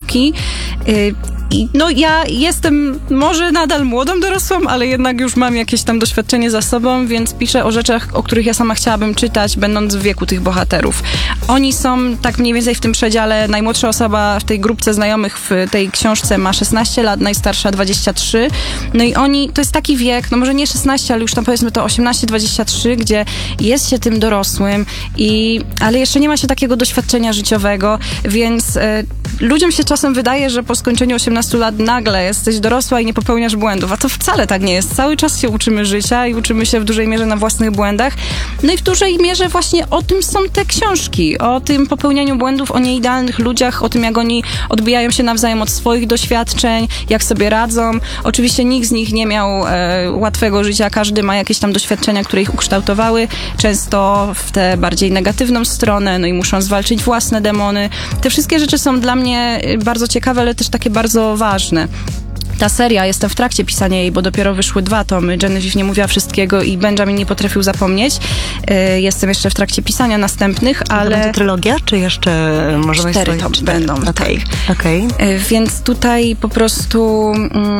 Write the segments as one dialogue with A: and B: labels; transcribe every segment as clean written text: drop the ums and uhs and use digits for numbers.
A: książki. I no ja jestem może nadal młodą dorosłą, ale jednak już mam jakieś tam doświadczenie za sobą, więc piszę o rzeczach, o których ja sama chciałabym czytać, będąc w wieku tych bohaterów. Oni są tak mniej więcej w tym przedziale. Najmłodsza osoba w tej grupce znajomych w tej książce ma 16 lat, najstarsza 23. No i oni, to jest taki wiek, no może nie 16, ale już tam powiedzmy to 18-23, gdzie jest się tym dorosłym, ale jeszcze nie ma się takiego doświadczenia życiowego, więc ludziom się czasem wydaje, że po skończeniu 18 lat nagle jesteś dorosła i nie popełniasz błędów, a to wcale tak nie jest. Cały czas się uczymy życia i uczymy się w dużej mierze na własnych błędach. No i w dużej mierze właśnie o tym są te książki, o tym popełnianiu błędów, o nieidealnych ludziach, o tym, jak oni odbijają się nawzajem od swoich doświadczeń, jak sobie radzą. Oczywiście nikt z nich nie miał łatwego życia, każdy ma jakieś tam doświadczenia, które ich ukształtowały, często w tę bardziej negatywną stronę, no i muszą zwalczyć własne demony. Te wszystkie rzeczy są dla mnie bardzo ciekawe, ale też takie bardzo ważne. Ta seria, jestem w trakcie pisania jej, bo dopiero wyszły 2 tomy. Genevieve nie mówiła wszystkiego i Benjamin nie potrafił zapomnieć. Jestem jeszcze w trakcie pisania następnych, ale...
B: Będzie trylogia, czy jeszcze możemy...
A: 4 tomy będą.
B: Okej.
A: Więc tutaj po prostu...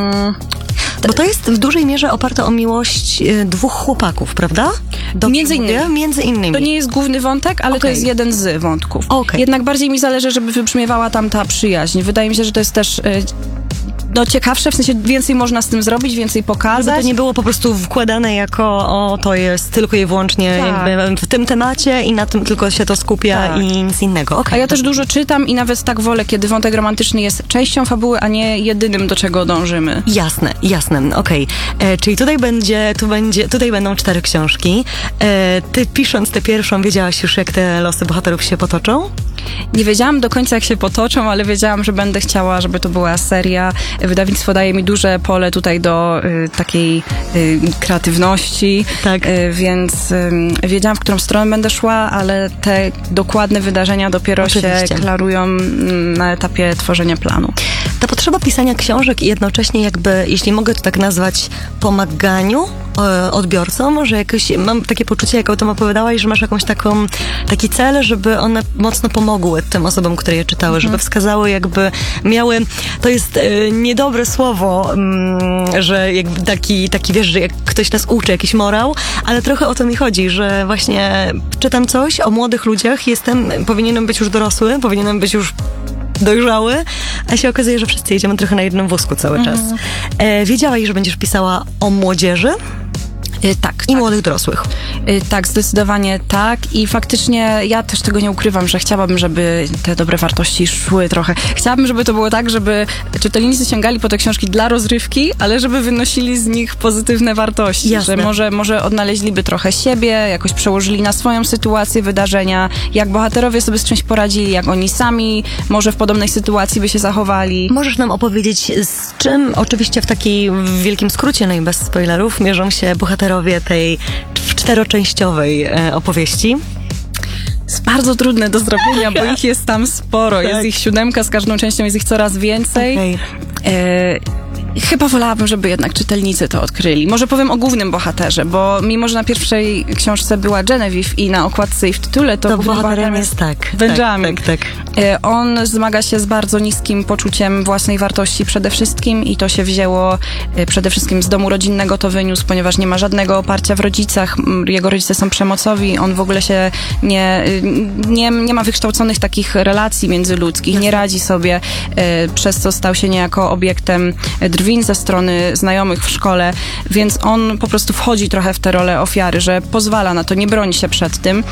B: Bo to jest w dużej mierze oparte o miłość 2 chłopaków, prawda?
A: Między innymi. To nie jest główny wątek, ale to jest jeden z wątków. Jednak bardziej mi zależy, żeby wybrzmiewała tam ta przyjaźń. Wydaje mi się, że to jest też... ciekawsze, w sensie więcej można z tym zrobić, więcej pokazać.
B: Żeby to nie było po prostu wkładane jako to jest tylko i wyłącznie jakby w tym temacie i na tym tylko się to skupia i nic innego.
A: A ja też dużo czytam i nawet tak wolę, kiedy wątek romantyczny jest częścią fabuły, a nie jedynym, do czego dążymy.
B: Jasne, okej. Czyli tutaj będą 4 książki. Ty pisząc tę pierwszą, wiedziałaś już, jak te losy bohaterów się potoczą?
A: Nie wiedziałam do końca, jak się potoczą, ale wiedziałam, że będę chciała, żeby to była seria. Wydawnictwo daje mi duże pole tutaj do takiej kreatywności, więc wiedziałam, w którą stronę będę szła, ale te dokładne wydarzenia dopiero się klarują na etapie tworzenia planu.
B: Ta potrzeba pisania książek i jednocześnie jakby, jeśli mogę to tak nazwać, pomaganiu odbiorcom, że jakoś mam takie poczucie, jak o tym opowiadałaś, że masz taki cel, żeby one mocno pomogły tym osobom, które je czytały, żeby wskazały, jakby miały, to jest niedobre słowo, że jakby taki wiesz, że jak ktoś nas uczy, jakiś morał, ale trochę o to mi chodzi, że właśnie czytam coś o młodych ludziach, powinienem być już dorosły, powinienem być już dojrzały, a się okazuje, że wszyscy jedziemy trochę na jednym wózku cały czas. Wiedziałaś, że będziesz pisała o młodzieży?
A: Tak.
B: I młodych dorosłych.
A: Tak, zdecydowanie tak. I faktycznie ja też tego nie ukrywam, że chciałabym, żeby te dobre wartości szły trochę. Chciałabym, żeby to było tak, żeby czytelnicy sięgali po te książki dla rozrywki, ale żeby wynosili z nich pozytywne wartości.
B: Jasne.
A: Że może odnaleźliby trochę siebie, jakoś przełożyli na swoją sytuację, wydarzenia, jak bohaterowie sobie z czymś poradzili, jak oni sami może w podobnej sytuacji by się zachowali.
B: Możesz nam opowiedzieć, z czym, oczywiście w wielkim skrócie, no i bez spoilerów, mierzą się bohaterowie tej 4-częściowej opowieści?
A: Jest bardzo trudne do zrobienia, bo ich jest tam sporo. Jest ich 7, z każdą częścią jest ich coraz więcej. Chyba wolałabym, żeby jednak czytelnicy to odkryli. Może powiem o głównym bohaterze, bo mimo, że na pierwszej książce była Genevieve i na okładce i w tytule, to
B: bohaterem jest
A: Benjamin.
B: Tak.
A: On zmaga się z bardzo niskim poczuciem własnej wartości przede wszystkim i to się wzięło przede wszystkim z domu rodzinnego, to wyniósł, ponieważ nie ma żadnego oparcia w rodzicach. Jego rodzice są przemocowi, on w ogóle się nie ma wykształconych takich relacji międzyludzkich, nie radzi sobie, przez co stał się niejako obiektem drwin ze strony znajomych w szkole, więc on po prostu wchodzi trochę w tę rolę ofiary, że pozwala na to, nie broni się przed tym.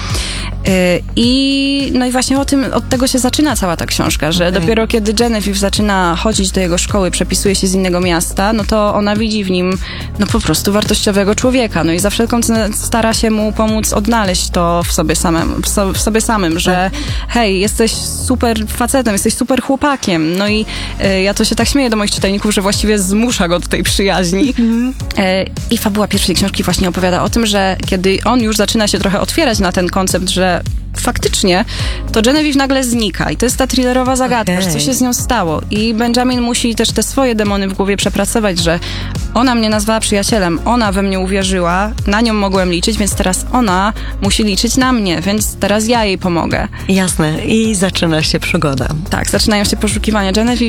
A: I właśnie od tego się zaczyna cała ta książka, że dopiero kiedy Genevieve zaczyna chodzić do jego szkoły, przepisuje się z innego miasta, no to ona widzi w nim po prostu wartościowego człowieka. No i za wszelką cenę stara się mu pomóc odnaleźć to w sobie samym, że hej, jesteś super facetem, jesteś super chłopakiem. No i ja to się tak śmieję do moich czytelników, że właściwie zmusza go do tej przyjaźni. I fabuła pierwszej książki właśnie opowiada o tym, że kiedy on już zaczyna się trochę otwierać na ten koncept, że faktycznie to Genevieve nagle znika i to jest ta thrillerowa zagadka, że co się z nią stało. I Benjamin musi też te swoje demony w głowie przepracować, że ona mnie nazwała przyjacielem, ona we mnie uwierzyła, na nią mogłem liczyć, więc teraz ona musi liczyć na mnie, więc teraz ja jej pomogę.
B: Jasne. I zaczyna się przygoda.
A: Tak, zaczynają się poszukiwania Genevieve